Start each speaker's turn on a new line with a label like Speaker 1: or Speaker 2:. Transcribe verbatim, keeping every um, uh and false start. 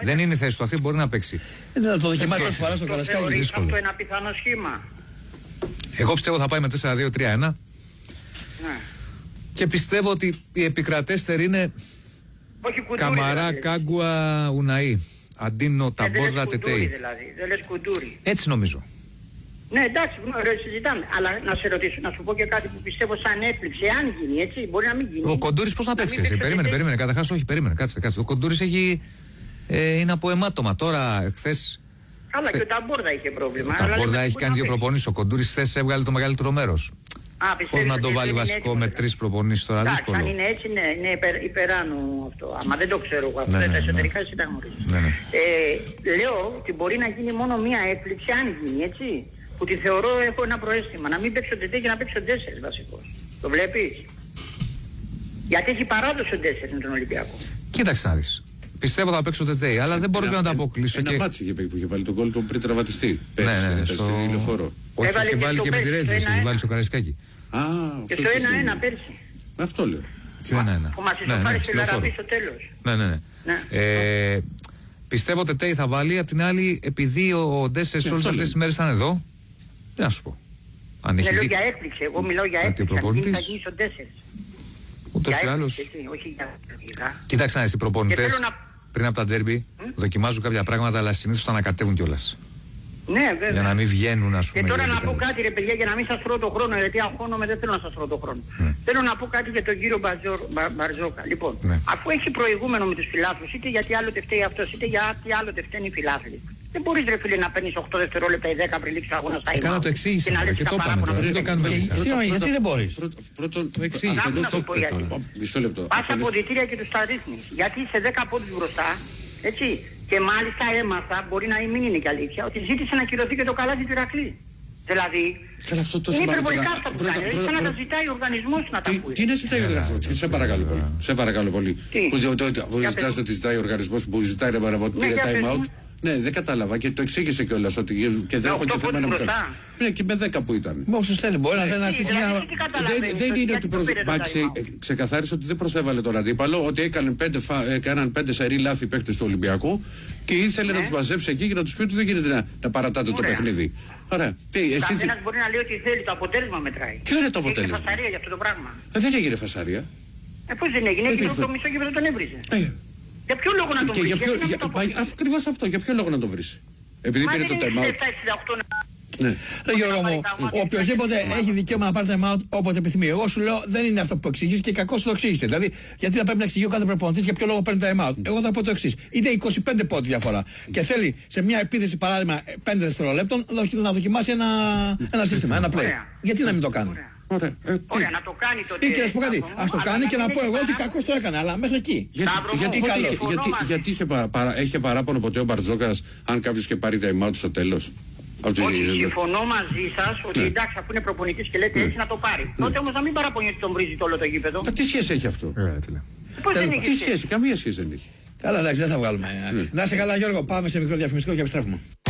Speaker 1: Δεν είναι η θέση του, αυτή μπορεί να παίξει.
Speaker 2: Δεν θα το δοκιμάσει όσο φορά στο Καρασκάκι.
Speaker 3: Θεωρείς αυτό ένα πιθανό σχήμα?
Speaker 1: Εγώ πιστεύω θα πάει με τέσσερα δύο τρία ένα.
Speaker 3: Ναι.
Speaker 1: Και πιστεύω ότι οι επικρατέστεροι είναι Καμαρά, Κάγκουα, Ουναή. Αντίνο, Ταμπόρδα, Τετέι.
Speaker 3: Δηλαδή. Δεν λες Κουντούρι.
Speaker 1: Έτσι νομίζω.
Speaker 3: Ναι, εντάξει, ρε, συζητάμε. Αλλά να σε ρωτήσω, να σου πω και κάτι που πιστεύω σαν έκπληξη. Αν γίνει, έτσι, μπορεί να μην γίνει.
Speaker 1: Ο Κοντούρης πώς να παίξει, εσύ. Περίμενε, περίμενε. Καταρχάς, όχι, περίμενε. Κάτσε, κάτσε. Ο Κοντούρης έχει. Ε, είναι από αιμάτωμα. Τώρα, χθες.
Speaker 3: Καλά, και ο Ταμπόρδα είχε πρόβλημα.
Speaker 1: Ο Ταμπόρδα έχει κάνει δύο προπονήσεις. Ο Κοντούρης χθες έβγαλε το μεγαλύτερο μέρος. Πώς να το βάλει βασικό με τρεις προπονήσεις τώρα, δύσκολο.
Speaker 3: Αν είναι έτσι, ναι, είναι υπερ, υπεράνω αυτό. Άμα δεν το ξέρω εγώ, αυτά
Speaker 1: ναι, ναι,
Speaker 3: τα
Speaker 1: ναι.
Speaker 3: εσωτερικά εσύ τα γνωρίζεις.
Speaker 1: Ναι, ναι.
Speaker 3: Ε, λέω ότι μπορεί να γίνει μόνο μία έκπληξη, αν γίνει, έτσι. Που τη θεωρώ, έχω ένα προαίσθημα. Να μην παίξω τετέ και να παίξω τέσσερις βασικός. Το βλέπεις? Γιατί έχει παράδοση ο τέσσερις με τον Ολυμπιακό.
Speaker 1: Κοίταξε να δεις. Πιστεύω θα παίξω τετέι, αλλά δεν μπορώ να το αποκλείσω.
Speaker 4: Ένα μάτσι είχε παίξει που είχε βάλει τον γκολ τον πριν τραυματιστεί.
Speaker 1: Ναι, ναι,
Speaker 4: στο ηλεφόρο.
Speaker 1: Όχι, έχει βάλει και με τη Ρέτζη, έχει βάλει στο Καραϊσκάκι.
Speaker 4: Α,
Speaker 3: και στο ένα ένα πέρσι.
Speaker 4: Αυτό λέω.
Speaker 1: Ποιο ένα ένα.
Speaker 3: Που μας ισοφάρει στη Λαραβή στο τέλος.
Speaker 1: Ναι, ναι, ναι. Ε, πιστεύω τετέι θα βάλει, απ' την άλλη, επειδή ο Ντέσσερς όλες αυτές τις μέρες ήταν εδώ, τι να σου πω.
Speaker 3: Είναι λέω για έκπληξη, εγώ μιλάω για έκπληξη, αν γίνει θα γίνει στον τέσσερις.
Speaker 1: Ούτως ή άλλως. Κοίταξε να είσαι, οι προπονητές πριν από τα ντέρμπι δοκιμάζουν κάποια πράγματα, αλλά συνήθως τα ανακατεύουν κιόλας.
Speaker 3: Ναι, βέβαια.
Speaker 1: Για να μην βγαίνουν, ας πούμε.
Speaker 3: Και τώρα να πω κάτι, ρε παιδιά, για να μην σας τρώω το χρόνο, γιατί αγχώνομαι, δεν θέλω να σας τρώω το χρόνο. Mm. Θέλω να πω κάτι για τον κύριο Μπαρζόκα. Λοιπόν, ναι. Αφού έχει προηγούμενο με τους φιλάθλους, είτε γιατί άλλοτε φταίει αυτός, είτε γιατί άλλοτε φταίνει οι φιλάθλοι. Δεν μπορείς, ρε φίλε, να παίρνεις οκτώ δευτερόλεπτα ή δέκα πριν λήξει ο αγώνας στα ημά.
Speaker 1: Κάνα το εξήγησε και το είπαμε. Δεν το κάνουμε έτσι.
Speaker 2: Γιατί δεν μπορείς?
Speaker 4: Πρώτον,
Speaker 1: το εξήγησε.
Speaker 4: Μισό λεπτό.
Speaker 3: Πας από διτήρια και τους τα ρίχνεις. Γιατί είσαι δέκα πόντους μπροστά, έτσι. Και μάλιστα έμαθα, μπορεί να μην είναι και αλήθεια, ότι ζήτησε να κυρωθεί και το καλάθι του Ηρακλή. Δηλαδή, είναι υπερβολικά αυτό που κάνει. Σαν να τα ζητάει ο οργανισμός να τα ακούει.
Speaker 4: Τι να ζητάει ο οργανισμός? Σε παρακαλώ πολύ. Σε παρακαλώ πολύ. Που ζητάς ότι ζητάει ο οργανισμός που ζητάει να παραβατεί time out. Ναι, δεν κατάλαβα και το εξήγησε κιόλας ότι και δεν έχω και θέμα να μου κάνει. Ναι, και με δέκα που ήταν.
Speaker 2: Μόσους θέλει, μπορεί να δεν αστήσει μια...
Speaker 4: Δεν είναι ότι ξεκαθάρισε ότι δεν προσέβαλε τον αντίπαλο, ότι έκαναν πέντε σερί λάθη παίκτες του Ολυμπιακού και ήθελε να τους μαζέψει εκεί και να τους πει ότι δεν γίνεται να παρατάτε το παιχνίδι. Ωραία.
Speaker 3: Καθένας μπορεί να λέει ότι θέλει, το αποτέλεσμα μετράει.
Speaker 4: Ποιο είναι το αποτέλεσμα?
Speaker 3: Έγινε φασαρία για αυτό το πράγμα.
Speaker 4: Δεν έγινε φασαρία.
Speaker 3: Ε, πώς δεν έγινε, έγινε το μισό γήπεδο τον έβριζε. Για ποιο λόγο να τον βρεις?
Speaker 4: Ακριβώς αυτό, για ποιο λόγο να τον βρεις? Επειδή πήρε το time out.
Speaker 2: Ναι. Ρε Γιώργο μου, οποιοδήποτε έχει δικαίωμα να πάρει time out όποτε επιθυμεί. Εγώ σου λέω δεν είναι αυτό που εξηγείς και κακώς το εξήγησε. Δηλαδή, γιατί να πρέπει να εξηγεί ο κάθε προπονητής για ποιο λόγο παίρνει time out. Εγώ θα πω το εξής. Είναι είκοσι πέντε πόντοι διαφορά. Και θέλει σε μια επίθεση παράδειγμα πέντε δευτερολέπτων να δοκιμάσει ένα, ένα σύστημα, ένα play. Γιατί να μην το κάνει?
Speaker 3: Ωραία. Ε, Ωραία, να το κάνει τότε.
Speaker 2: Ή και να σου πω κάτι, ας το κάνει και να πω εγώ ότι κακώς το έκανε, αλλά μέχρι εκεί.
Speaker 4: Γιατί, γιατί, γιατί, γιατί, γιατί είχε, παρα, παρα, είχε παράπονο ποτέ ο Μπαρτζόκας αν κάποιος και πάρει time out στο τέλος?
Speaker 3: Όχι, συμφωνώ μαζί σας ότι ναι. εντάξει, αφού είναι προπονητής και λέτε ναι. έτσι να το πάρει. Ναι. Τότε όμως να μην παραπονιέται τον βρίζει το όλο το γήπεδο.
Speaker 4: Τι σχέση έχει αυτό?
Speaker 3: Πώς δεν έχει
Speaker 4: Τι σχέση, καμία σχέση δεν έχει.
Speaker 2: Καλά, εντάξει, δεν θα βγάλουμε. Να είσαι καλά Γιώργο, πάμε σε μικρό διαφημιστικό και επιστρέφουμε.